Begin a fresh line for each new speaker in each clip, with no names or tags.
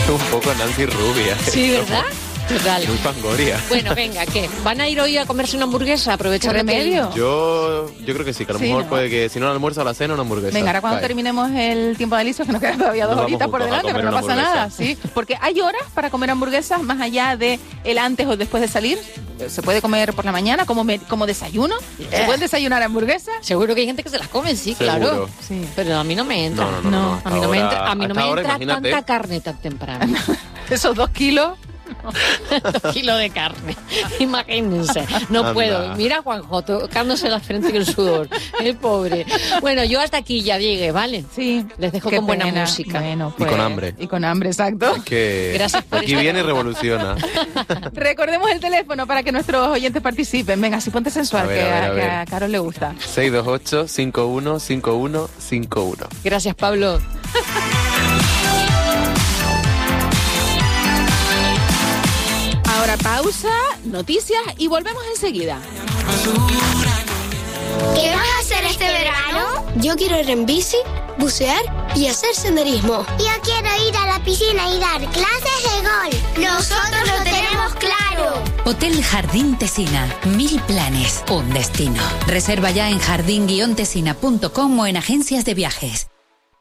Un poco Nancy Rubia.
Sí, ¿verdad? Total.
Muy Fangoria.
Bueno, venga, ¿qué? ¿Van a ir hoy a comerse una hamburguesa? Aprovechar
remedio.
Yo creo que sí, que a lo mejor
¿no?
puede que si no el almuerzo a la cena una hamburguesa.
Venga, ahora cuando terminemos el tiempo de Alicia, que nos quedan todavía 2 horitas por delante, pero no pasa nada, ¿sí? Porque hay horas para comer hamburguesas más allá de el antes o después de salir. Se puede comer por la mañana como desayuno. ¿Se puede desayunar hamburguesa?
Seguro que hay gente que se las come, sí,
Seguro.
claro.
Sí.
Pero a mí no me entra.
No.
A mí no me entra,
Imagínate.
tanta carne tan temprano.
Esos 2 kilos.
2 kilos de carne. Imagínense. No
Anda.
puedo. Mira a Juanjo tocándose la frente con el sudor. El pobre. Bueno, yo hasta aquí ya llegué, ¿vale?
Sí.
Les dejo
Qué
con buena
pena.
música.
Bueno,
Y con hambre.
Y con hambre, exacto.
Es que
Gracias por
aquí
esta
viene y
nota.
revoluciona.
Recordemos el teléfono para que nuestros oyentes participen. Venga, si ponte sensual,
A ver, a ver.
que a Carol le gusta.
628-515151.
Gracias, Pablo.
Ahora pausa, noticias y volvemos enseguida.
¿Qué vas a hacer este verano? Yo quiero ir en bici, bucear y hacer senderismo. Yo quiero ir a la piscina y dar clases de golf. Nosotros lo tenemos claro.
Hotel Jardín Tesina. 1000 planes, un destino. Reserva ya en jardín-tesina.com o en agencias de viajes.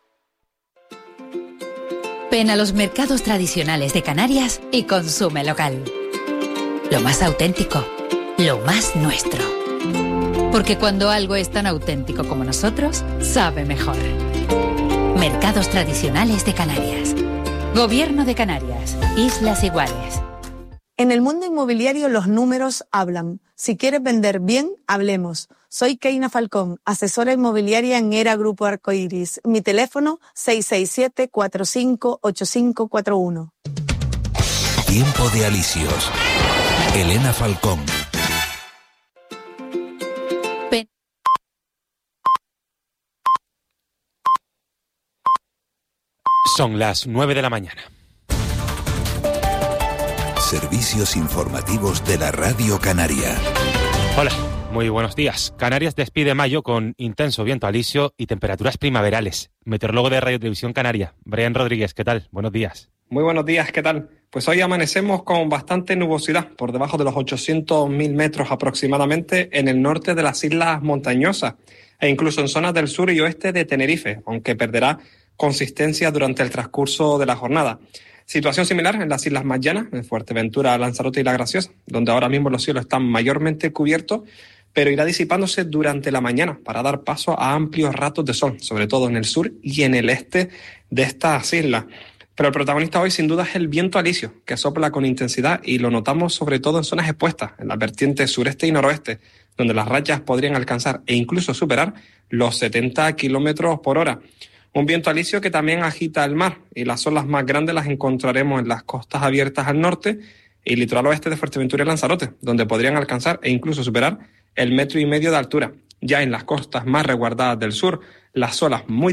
Ven a los mercados tradicionales de Canarias y consume local. Lo más auténtico, lo más nuestro. Porque cuando algo es tan auténtico como nosotros, sabe mejor. Mercados tradicionales de Canarias. Gobierno de Canarias. Islas Iguales.
En el mundo inmobiliario los números hablan. Si quieres vender bien, hablemos. Soy Keina Falcón, asesora inmobiliaria en ERA Grupo Arcoiris. Mi teléfono 667-458541.
Tiempo de alicios. Elena Falcón.
Son las 9 de la mañana.
Servicios informativos de la Radio Canaria.
Hola, muy buenos días. Canarias despide mayo con intenso viento alisio y temperaturas primaverales. Meteorólogo de Radio Televisión Canaria, Brian Rodríguez, ¿qué tal? Buenos días.
Muy buenos días, ¿qué tal? Pues hoy amanecemos con bastante nubosidad, por debajo de los 800.000 metros aproximadamente en el norte de las islas montañosas e incluso en zonas del sur y oeste de Tenerife, aunque perderá consistencia durante el transcurso de la jornada. Situación similar en las islas más llanas, en Fuerteventura, Lanzarote y La Graciosa, donde ahora mismo los cielos están mayormente cubiertos, pero irá disipándose durante la mañana para dar paso a amplios ratos de sol, sobre todo en el sur y en el este de estas islas. Pero el protagonista hoy sin duda es el viento alisio, que sopla con intensidad y lo notamos sobre todo en zonas expuestas, en las vertientes sureste y noroeste, donde las rachas podrían alcanzar e incluso superar los 70 kilómetros por hora. Un viento alisio que también agita el mar y las olas más grandes las encontraremos en las costas abiertas al norte y litoral oeste de Fuerteventura y Lanzarote, donde podrían alcanzar e incluso superar el 1,5 metros de altura. Ya en las costas más resguardadas del sur, las olas muy